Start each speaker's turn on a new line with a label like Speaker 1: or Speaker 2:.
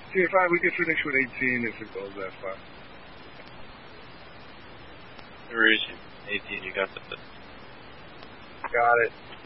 Speaker 1: See, if we could finish with 18 if it goes that far.
Speaker 2: Where is you? 18, you got the...
Speaker 3: Got it.